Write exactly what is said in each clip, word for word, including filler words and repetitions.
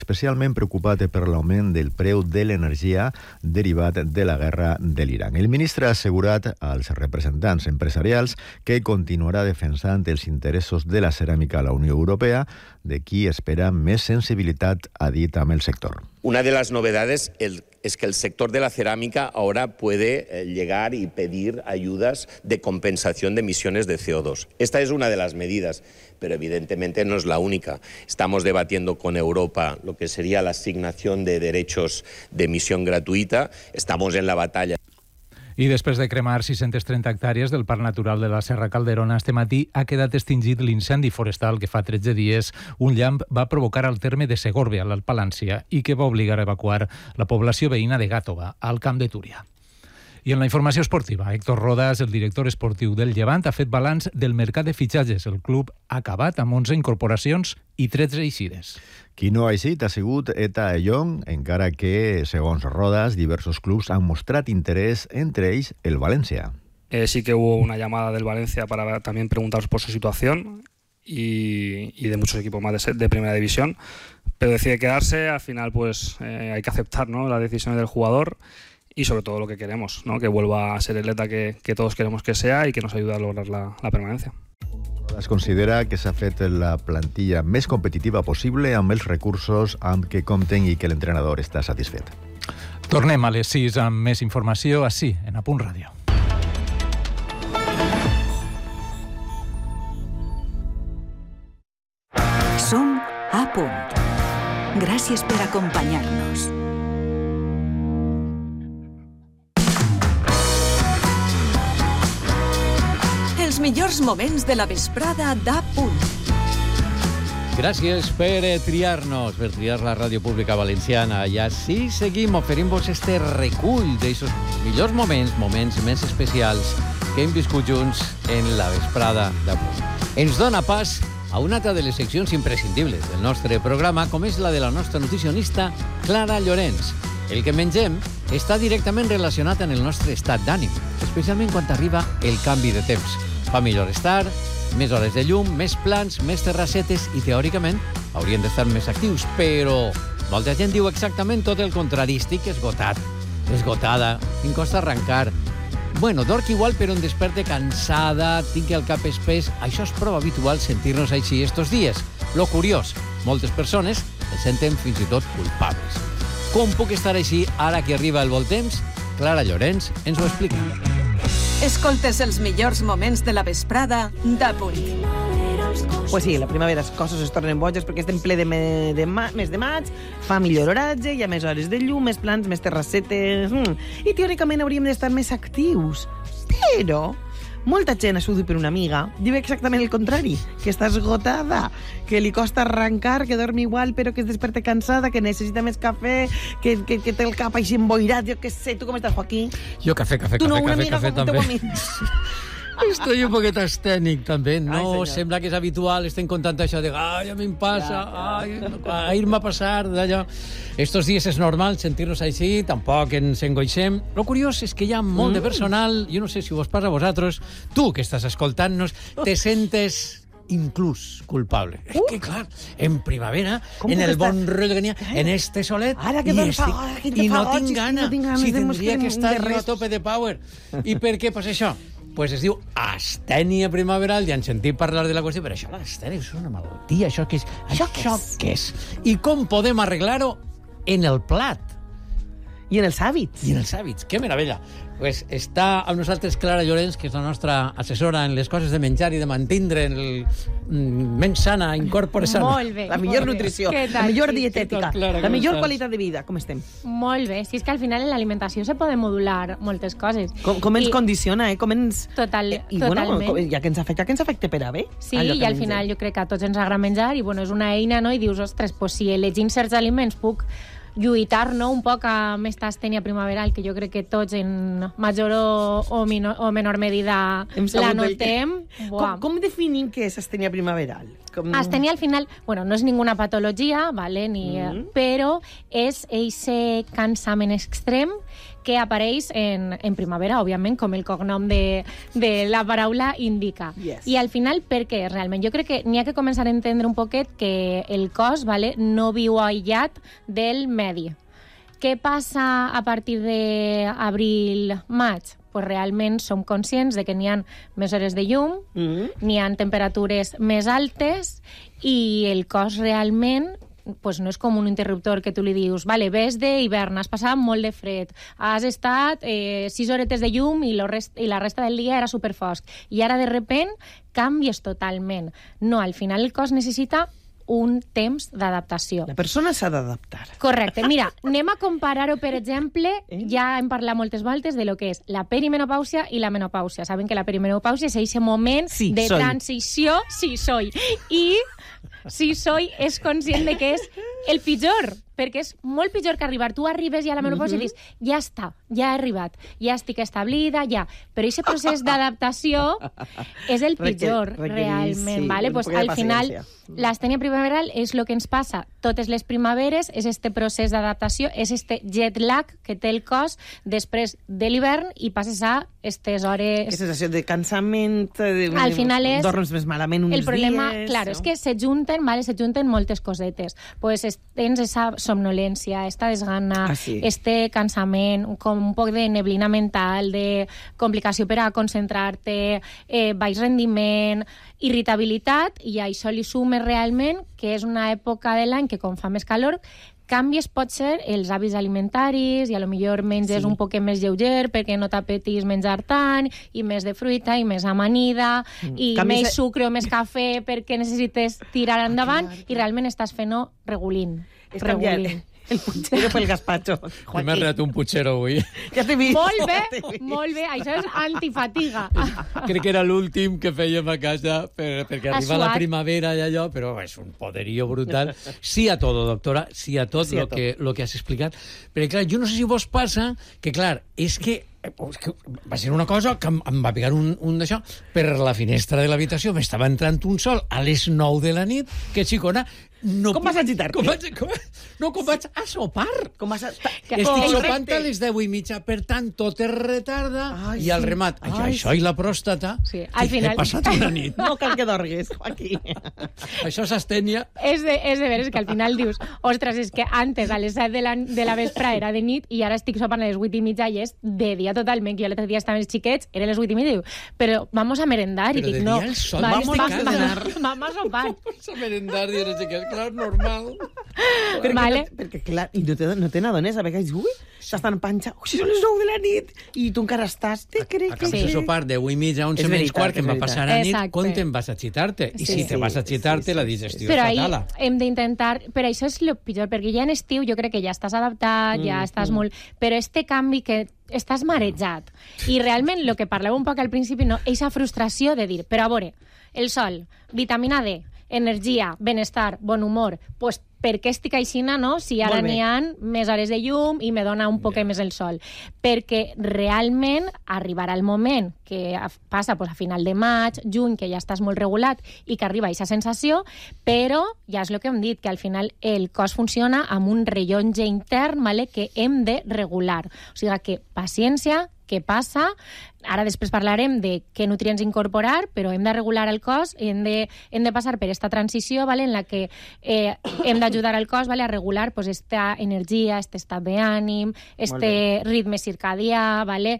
especialment preocupat per l'augment del preu de l'energia derivat de la guerra de l'Iran. El ministre ha assegurat als representants empresarials que continuarà defensant els interessos de la ceràmica a la Unió Europea, de qui espera més sensibilitat, ha dit, amb el sector. Una de las novedades el, es que el sector de la cerámica ahora puede eh, llegar y pedir ayudas de compensación de emisiones de C O dos. Esta es una de las medidas, pero evidentemente no es la única. Estamos debatiendo con Europa lo que sería la asignación de derechos de emisión gratuita. Estamos en la batalla. I després de cremar sis-centes trenta hectàrees del Parc Natural de la Serra Calderona, este matí ha quedat extingit l'incendi forestal que fa tretze dies un llamp va provocar al terme de Segorbe, a l'Alpalància, i que va obligar a evacuar la població veïna de Gàtova, al Camp de Túria. I en la informació esportiva, Héctor Rodas, el director esportiu del Llevant, ha fet balanç del mercat de fitxatges. El club ha acabat amb onze incorporacions i tretze eixides. Qui no ha eixit ha sigut Eta Young, encara que, segons Rodas, diversos clubs han mostrat interès, entre ells el Valencia. Eh, sí que hubo una llamada del Valencia para también preguntaros por su situación y, y de muchos equipos más de, de primera división, pero decide quedarse. Al final pues eh, hay que aceptar, ¿no?, las decisiones del jugador y sobre todo lo que queremos, ¿no?, que vuelva a ser el atleta que, que todos queremos que sea y que nos ayude a lograr la, la permanencia. Es considera que s'ha fet la plantilla més competitiva possible amb els recursos amb què compten i que l'entrenador està satisfet. Tornem a les sis amb més informació ací, en A Punt Ràdio. Som A Punt. Gràcies per acompanyar-nos. Els millors moments de la vesprada d'A Punt. Gràcies per triar-nos, per triar la ràdio pública valenciana. I així seguim oferint-vos este recull d'aquests millors moments, moments més especials que hem viscut junts en la vesprada d'A Punt. Ens dona pas a una altra de les seccions imprescindibles del nostre programa, com és la de la nostra nutricionista Clara Llorenç. El que mengem està directament relacionat amb el nostre estat d'ànim, especialment quan arriba el canvi de temps. Fa millor estar, més hores de llum, més plans, més terrassetes i, teòricament, haurien d'estar més actius. Però molta gent diu exactament tot el contrari. Estic esgotat, esgotada, em costa arrencar. Bueno, dorc igual, però em desperte cansada, tinc el cap espès. Això és prou habitual sentir-nos així estos dies. Lo curiós, moltes persones es senten fins i tot culpables. Com puc estar així ara que arriba el bon temps? Clara Llorenç ens ho explica. Escoltes els millors moments de la vesprada d'A Punt. Pues sí, la primavera les coses es tornen boges perquè estem ple de, me, de ma, mes de maig, fa millor oratge, hi ha més hores de llum, més plans, més terrassetes... Mm. I teòricament hauríem d'estar més actius. Però molta gent, això ho diu per una amiga, diu exactament el contrari, que està esgotada, que li costa arrencar, que dorm igual però que es desperta cansada, que necessita més cafè, que, que, que té el cap així emboirat, jo què sé. Tu com estàs, Joaquín? Jo cafè, cafè, tu cafè, no, una cafè, amiga cafè, com també. teu amic. Estoy un poquet estènic, també. No, Ai, sembla que és habitual, estem contant això de ai, a mi em passa, ai, a ir-me a passar, d'allò. Estos dies és normal sentir-nos així, tampoc ens engoixem. Lo curiós és que hi ha molt de personal, jo no sé si vos passa a vosaltres, tu que estàs escoltant-nos, te sentes inclús culpable. Uh. És que, clar, en primavera, en el bon rotllo que n'hi ha, en este solet, ara que i, estic, fa, ara que i no fa tinc gana. No tinc gana, si tindria que estar a tope de power. I per què passa això? Pues es diu astènia primaveral, ja han sentit parlar de la qüestió, però això, l'astènia, és una malaltia, això què és? Això, això què és? I com podem arreglar-ho? En el plat. I en els hàbits. I en els hàbits, que meravella. Pues està amb nosaltres Clara Llorenç, que és la nostra assessora en les coses de menjar i de mantindre el mm, menys sana, incorpore sana. Molt bé. La millor molt nutrició, bé. la millor Sí, dietètica, tal, Clara, la millor estàs? qualitat de vida. Com estem? Molt bé. Si és que al final en l'alimentació se poden modular moltes coses. Com, com ens I, condiciona, eh? Com ens... Total, I, totalment. Bueno, com, ja que ens afecta, que ens afecta per a bé. Sí, i al final jo crec que a tots ens agrada menjar i bueno, és una eina, no? I dius, ostres, pues, si elegim certs aliments puc lluitar, no?, un poc amb aquesta astènia primaveral que jo crec que tots en major o, o, minor, o menor medida la notem. Com, com definim què és astènia primaveral? Com... Astenia al final, bueno, no és ninguna patologia, ¿vale? Ni, mm. però és eixe cansament extrem que apareix en, en primavera, òbviament, com el cognom de, de la paraula indica. Yes. I al final, per què? Realment, jo crec que n'hi ha que començar a entendre un poquet que el cos, ¿vale?, no viu aïllat del medi. Què passa a partir d'abril, maig? Pues realment som conscients de que n'hi ha més hores de llum, mm. n'hi ha temperatures més altes i el cos realment pues no és com un interruptor que tu li dius vale, ves d'hivern, has passat molt de fred, has estat eh, sis horetes de llum i, lo rest i la resta del dia era superfosc. I ara de repent canvies totalment. No, al final el cos necessita un temps d'adaptació. La persona s'ha d'adaptar. Correcte. Mira, anem a comparar-ho, per exemple, eh? ja hem parlat moltes voltes de lo que és la perimenopàusia i la menopàusia. Saben que la perimenopàusia és aquest moment sí, de soy. transició, sí, soy, i sí, soy és conscient de que és el pitjor, perquè és molt pitjor que arribar. Tu arribes ja a la menopàusia uh-huh. i dius, ja està, ja he arribat, ja estic establida, ja. Però aquest procés d'adaptació és el pitjor, Requer, realment. Sí, vale? Pues, al final, l'astènia primaveral és el que ens passa totes les primaveres, és este procés d'adaptació, és este jet lag que té el cos després de l'hivern i passes a aquestes hores... Que sensació de cansament, de... al final és... dorms més malament uns el problema, dies... Clar, no? És que se junten, vale, se junten moltes cosetes. Pues es, tens esa somnolència, esta desgana, ah, sí. este cansament, com un poc de neblina mental, de complicació per a concentrar-te, eh, baix rendiment, irritabilitat, i a això li sumes realment que és una època de l'any que, com fa més calor, canvies pot ser els hàbits alimentaris i a lo millor menges sí. un poc més lleuger perquè no t'apetis menjar tant i més de fruita i més amanida mm. i canvies... més sucre o més cafè perquè necessites tirar endavant ah, i realment estàs fent-ho regulint. És canviar el putxero pel gazpacho. M'he reat un putxero avui. Ja t'he vist. Molt bé, molt bé. Això és antifatiga. Crec que era l'últim que fèiem a casa per, perquè arriba la primavera i allò, però és un poderío brutal. Sí a todo, doctora, sí a tot sí lo, que, lo que has explicat. Però clar, jo no sé si vos passa que, clar, és que va ser una cosa que em va pegar un, un d'això per la finestra de l'habitació m'estava entrant un sol a les nou de la nit que xicona no com vas a gitar-te? Com vaig, com, no, com vaig a sopar. Com vas a... Estic oh, sopant a les deu i mitja, per tant, tot es retarda ai, i al remat, ai, ai, això i la pròstata, sí. Al final... he passat una nit. No cal que dorgues, aquí. Això és astènia. És de, és de veres que al final dius, ostres, és que antes a les set de la, de la vespre era de nit i ara estic sopant a les vuit i mitja i és de dia totalment, que jo l'altre dia estaven els xiquets, eren les vuit i mitja, i diu, però vamos a merendar. Però I dic, de no, dia el sol, vamos, vamos a manar. Vamos a sopar. Vamos a merendar, diuen els xiquets, clar, normal. Perquè, vale. no, perquè clar, i no te, no te n'adones, a vegades, ui, estàs tan panxa, ui, si són les nou de la nit, i tu encara estàs, te crec que... Acabes de sopar de deu i mitja, onze menys quart, que em va passar a nit, quan te'n vas a xitar-te? I si te vas a xitar-te, la digestió és fatala. Però hem d'intentar... Però això és el pitjor, perquè ja en estiu jo crec que ja estàs adaptat, ja estàs molt... Però este canvi que estàs marejat. I realment, el que parleu un poc al principi, no, eixa frustració de dir, però a veure, el sol, vitamina D, energia, benestar, bon humor, pues per què estic aixina, no? Si ara n'hi ha més hores de llum i me dona un poc yeah. més el sol. Perquè realment arribarà el moment que passa pues, a final de maig, juny, que ja estàs molt regulat i que arriba aquesta sensació, però ja és el que hem dit, que al final el cos funciona amb un rellotge intern, vale, que hem de regular. O sigui que paciència, què passa. Ara després parlarem de què nutrients incorporar, però hem de regular el cos i hem de, hem de passar per aquesta transició, vale, en la que eh, hem d'ajudar al cos, vale, a regular pues, esta energia, este estat d'ànim, este ritme circadià, vale?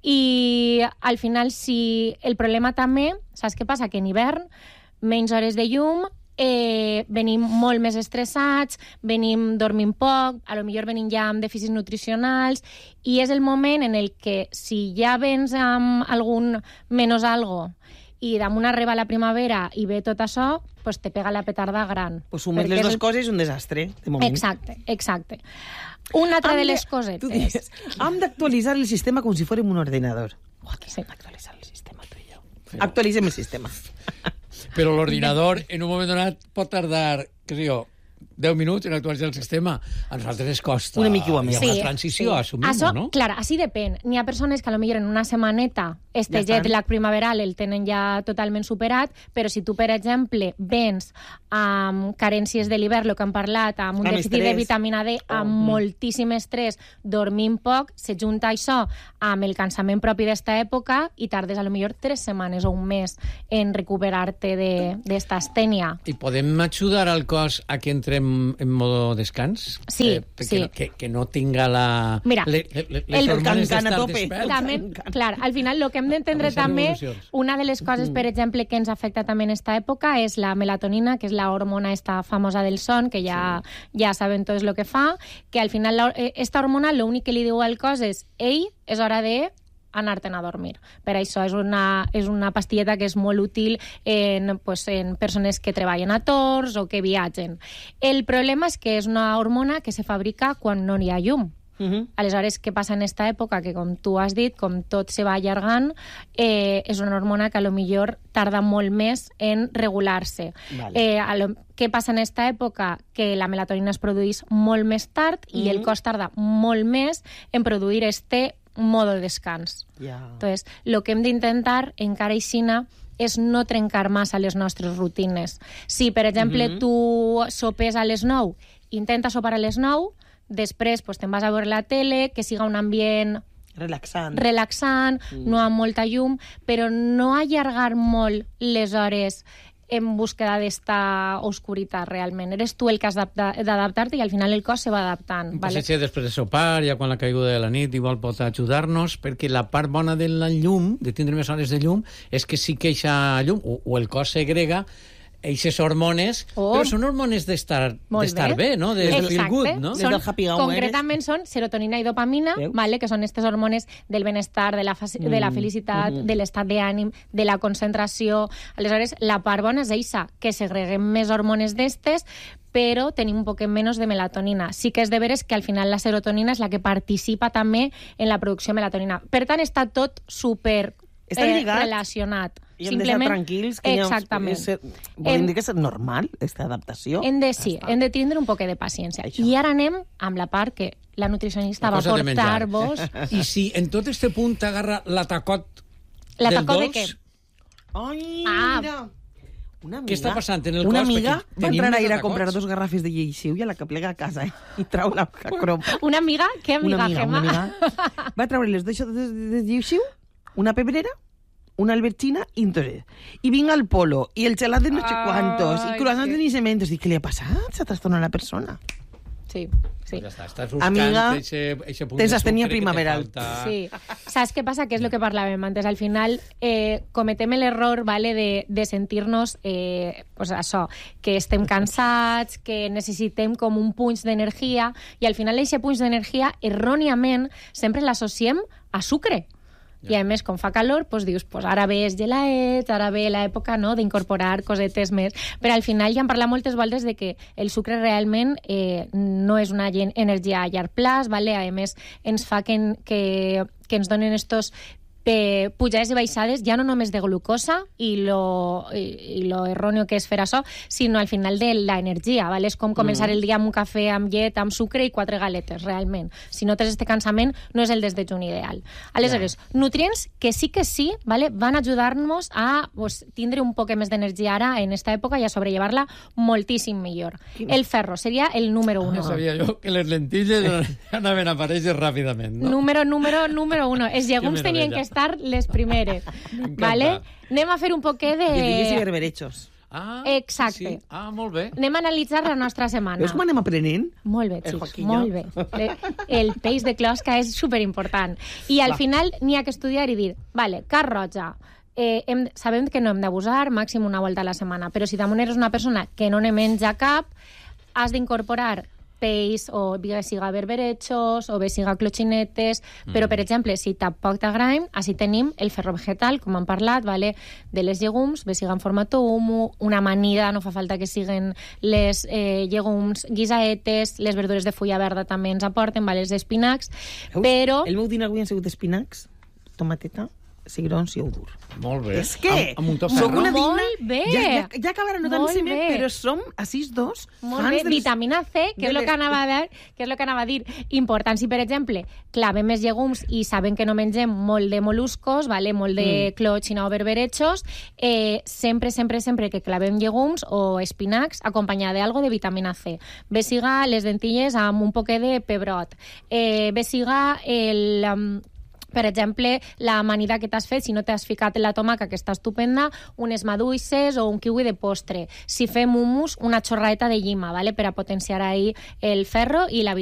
I al final, si el problema també, saps què passa? Que en hivern, menys hores de llum, Eh, venim molt més estressats, venim dormint poc, a lo millor venim ja amb dèficits nutricionals i és el moment en el que si ja vens amb algun menys algo i damunt arriba la primavera i ve tot això, pues te pega la petarda gran. Pues sumes les dues el... coses és un desastre, de moment. Exacte, exacte. Una altra de les cosetes. Tu dius, hem d'actualitzar el sistema com si fórem un ordenador. Uah, que sí. Actualitzar el sistema, tu i jo. Però... Actualitzem el sistema. Però l'ordinador, en un moment donat, pot tardar, què sé jo, deu minuts en actualitzar el sistema. A nosaltres ens costa. Una mica més. Hi ha una transició, sí. assumim-ho, Això, no? clar, així depèn. N'hi ha persones que a lo millor en una setmaneta este Ja jet lag primaveral el tenen ja totalment superat, però si tu, per exemple, vens amb carències de l'hivern, el que hem parlat, amb un Amb dèficit estrès. de vitamina D, amb Oh. moltíssim estrès, dormint poc, se junta això amb el cansament propi d'esta època i tardes a lo millor tres setmanes o un mes en recuperar-te d'esta astènia. I podem ajudar al cos a que entrem en modo descans? Sí, eh, sí. Que, que, que no tinga la... Mira, le, le, le, el les hormones cancan a d'estar tope. despert. També, clar, al final el que hem d'entendre Amb les també, revolucions. una de les coses, per exemple, que ens afecta també en esta època és la melatonina, que és la hormona esta famosa del son, que ja, sí. ja saben tots el que fa, que al final la, esta hormona l'únic que li diu al cos és ei, és hora de anar-te'n a dormir. Per això és una, és una pastilleta que és molt útil en, pues, en persones que treballen a torns o que viatgen. El problema és que és una hormona que se fabrica quan no hi ha llum. Uh -huh. Aleshores, què passa en esta època? Que, com tu has dit, com tot se va allargant, eh, és una hormona que a lo millor tarda molt més en regular-se. Vale. Eh, a lo, què passa en esta època? Que la melatonina es produeix molt més tard uh -huh. i el cos tarda molt més en produir este modo de descans. Yeah. Entonces, lo que hem d'intentar, encara aixina, és no trencar massa les nostres rutines. Si, per exemple, uh -huh. tu sopes a les nou, intenta sopar a les nou, després pues, te'n vas a veure la tele, que siga un ambient relaxant, relaxant mm. no amb molta llum, però no allargar molt les hores en búsqueda d'esta oscuritat, realment. Eres tu el que has d'adaptar-te i al final el cos se va adaptant. Un vale? passeig després de sopar, ja quan la caiguda de la nit, igual pot ajudar-nos, perquè la part bona de la llum, de tindre més hores de llum, és que sí que eixa llum, o, o el cos segrega eixes hormones, oh. però són hormones d'estar bé. bé, no? De Exacte. feel good, no? Són, concretament són serotonina i dopamina, vale? Que són aquestes hormones del benestar, de la, mm. de la felicitat, mm. de l'estat d'ànim, de la concentració. Aleshores, la part bona és eixa, que segreguem més hormones d'estes, però tenim un poquet menys de melatonina. Sí que és de veres que al final la serotonina és la que participa també en la producció de melatonina. Per tant, està tot super eh, relacionat. I hem Simplement, d'estar tranquils. Que exactament. Ja, volem dir que és normal, aquesta adaptació? Hem de, sí, hem de tindre un poquet de paciència. Això. I ara anem amb la part que la nutricionista la va portar-vos. I si en tot este punt t'agarra la tacot la del tacot dolç... de què? Ai, ah. mira! Una amiga, què està passant en el una cos? Una amiga va entrar ahir a comprar dos garrafes de lleixiu i a la que plega a casa, eh? I trau la cropa. Una amiga? Què amiga, una amiga, Gemma? Una amiga. Va treure les dos de, de, de lleixiu, una pebrera, una alberchina y entonces y vinga el polo y el gelat de no sé cuántos y croissants de ni cementos. Dic, què li ha passat? S'ha trastornat la persona. Sí, sí. Pues ja està, estàs buscant amiga, eixe, eixe punt tens de astènia sucre primaveral. que te falta. Sí. Saps què passa? Que és el que parlàvem antes. Al final eh, cometem l'error, vale, de, de sentir-nos eh, pues això, que estem cansats, que necessitem com un punx d'energia i al final aquest punx d'energia erròniament sempre l'associem a sucre. I a més, com fa calor, doncs dius, pues ara ve els gelaets, ara ve l'època, no?, d'incorporar cosetes més. Però al final ja hem parlat moltes voltes de que el sucre realment eh, no és una energia a llarg plaç, vale? A més, ens fa que, que, que ens donen estos eh, pujades i baixades ja no només de glucosa i lo, i, i lo erròneo que és fer això, sinó al final de l'energia, ¿vale? És com començar mm. el dia amb un cafè amb llet, amb sucre i quatre galetes, realment. Si no tens este cansament, no és el desdejuni ideal. Aleshores, yeah. nutrients que sí que sí, ¿vale? Van ajudar-nos a pues, tindre un poc més d'energia ara en esta època i a sobrellevar-la moltíssim millor. Quin... El ferro seria el número uno. No sabia jo que les lentilles anaven a aparèixer ràpidament, no? Número, número, número uno. Els llegums tenien que estar les primeres. ¿Vale? Anem a fer un poquet de... Lletilles i berberechos. Ah, exacte. Sí. Ah, molt bé. Anem a analitzar la nostra setmana. Veus com anem aprenent? Molt bé, xics, molt bé. El peix de closca és superimportant. I al Va. final n'hi ha que estudiar i dir, vale, carn roja, eh, hem, sabem que no hem d'abusar, màxim una volta a la setmana, però si damunt eres una persona que no ne menja cap, has d'incorporar peix, o bé siga berberechos, o bé siga clochinetes, mm. però, per exemple, si tampoc t'agraden, així tenim el ferro vegetal, com hem parlat, vale? De les llegums, bé siga en format humo, una amanida, no fa falta que siguen les eh, llegums guisaetes, les verdures de fulla verda també ens aporten, vale? Els espinacs, Veus? però... El meu dinar avui han sigut espinacs, tomateta, cigrons i ou dur. Molt bé. És que amb, amb un toc som una Molt dina... bé. Ja, ja, ja acabarà notant-se Molt bé, bé. però som, a sis dos, Molt fans bé, dels... vitamina C, que de és el les- que anava a dir, que és el que anava a dir. Important, si per exemple clavem més llegums i sabem que no mengem molt de moluscos, vale? Molt de Mm. clochina o berberechos, eh, sempre, sempre, sempre que clavem llegums o espinacs, acompanyada d'algo de vitamina C. Bé siga les dentilles amb un poquet de pebrot. Eh, bé siga el... Um, per exemple, la amanida que t'has fet, si no t'has ficat en la tomaca, que està estupenda, unes maduixes o un kiwi de postre. Si fem hummus, una xorradeta de llima, ¿vale? Per a potenciar ahí el ferro i la vitamina.